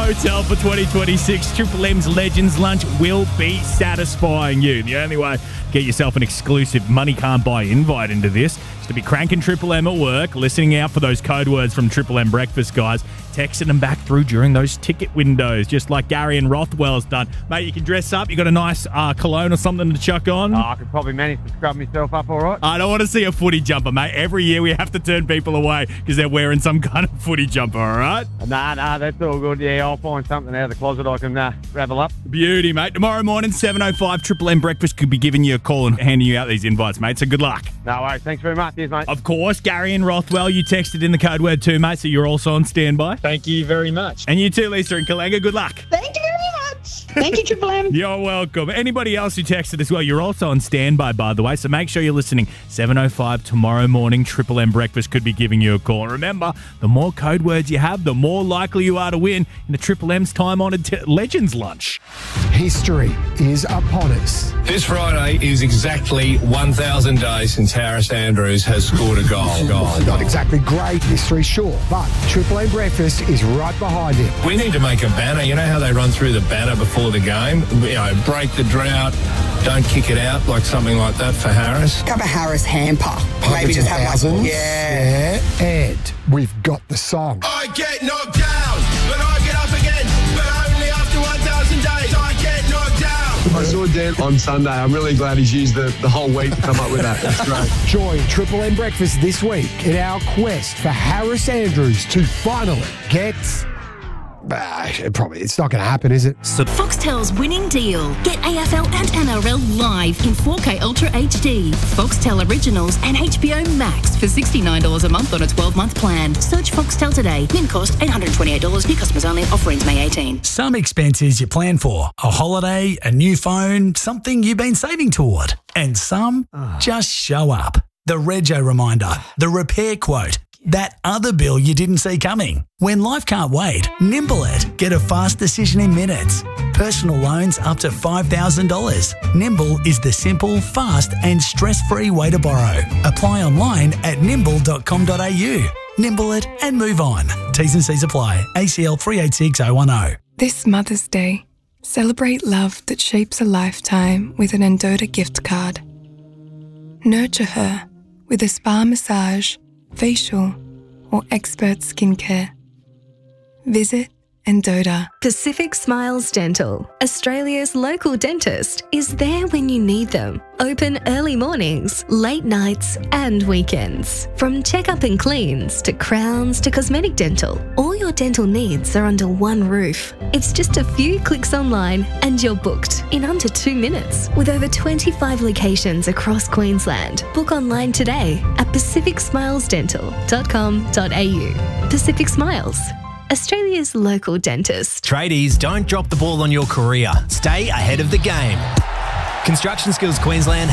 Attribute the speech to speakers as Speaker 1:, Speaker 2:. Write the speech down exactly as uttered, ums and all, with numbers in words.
Speaker 1: hotel for twenty twenty-six. Triple M's Legends Lunch will be satisfying you. The only way to get yourself an exclusive money can't buy invite into this is to be cranking Triple M at work, listening out for those code words from Triple M Breakfast, guys, texting them back through during those ticket windows, just like Gary and Rothwell's done. Mate, you can dress up. You got a nice uh, cologne or something to chuck on?
Speaker 2: Oh, I could probably manage to scrub myself up all right.
Speaker 1: I don't want to see a footy jumper, mate. Every year we have to turn people away because they're wearing some kind of footy jumper, all right?
Speaker 2: Nah, nah, that's all good. Yeah, I'll find something out of the closet I can uh, ravel up.
Speaker 1: Beauty, mate. Tomorrow morning, seven oh five, Triple M Breakfast could be giving you a call and handing you out these invites, mate. So good luck.
Speaker 2: No worries. Thanks very much. Cheers, mate.
Speaker 1: Of course, Gary and Rothwell, you texted in the code word too, mate, so you're also on standby.
Speaker 3: Thank you very much.
Speaker 1: And you too, Lisa and Kalanga, good luck.
Speaker 4: Thank you very much. Thank you, Triple M.
Speaker 1: You're welcome. Anybody else who texted as well, you're also on standby, by the way, so make sure you're listening. seven oh five tomorrow morning, Triple M Breakfast could be giving you a call. And remember, the more code words you have, the more likely you are to win in the Triple M's time-honoured t- Legends Lunch.
Speaker 5: History is upon us.
Speaker 6: This Friday is exactly one thousand days since Harris Andrews has scored a goal. goal.
Speaker 5: Not exactly great history, sure, but Triple M Breakfast is right behind him.
Speaker 6: We need to make a banner. You know how they run through the banner before the game? You know, break the drought, don't kick it out, like something like that for Harris.
Speaker 7: Have a Harris hamper. Maybe just have
Speaker 5: thousands.
Speaker 7: like, yeah.
Speaker 5: yeah. And we've got the song.
Speaker 8: I get knocked down, but I get up again, but only after one thousand days. I get knocked down.
Speaker 9: I saw Dan on Sunday. I'm really glad he's used the, the whole week to come up with that. That's great.
Speaker 5: Join Triple M Breakfast this week in our quest for Harris Andrews to finally get... Uh, it probably it's not going to happen, is it?
Speaker 10: Foxtel's winning deal. Get A F L and N R L live in four K Ultra H D. Foxtel Originals and H B O Max for sixty-nine dollars a month on a twelve-month plan. Search Foxtel today. Min cost eight hundred twenty-eight dollars. New customers only. Offer ends May eighteenth.
Speaker 11: Some expenses you plan for. A holiday, a new phone, something you've been saving toward. And some just show up. The rego reminder, the repair quote, that other bill you didn't see coming. When life can't wait, Nimble It. Get a fast decision in minutes. Personal loans up to five thousand dollars. Nimble is the simple, fast and stress-free way to borrow. Apply online at nimble dot com dot a u. Nimble It and move on. T's and C's apply. A C L three eight six oh one oh.
Speaker 12: This Mother's Day, celebrate love that shapes a lifetime with an Endota gift card. Nurture her with a spa massage, facial, or expert skincare. Visit Endota.
Speaker 13: Pacific Smiles Dental, Australia's local dentist, is there when you need them. Open early mornings, late nights and weekends. From checkup and cleans to crowns to cosmetic dental, all your dental needs are under one roof. It's just a few clicks online and you're booked in under two minutes. With over twenty-five locations across Queensland, book online today at pacific smiles dental dot com dot a u. Pacific Smiles, Australia's local dentist.
Speaker 14: Tradies, don't drop the ball on your career. Stay ahead of the game. Construction Skills Queensland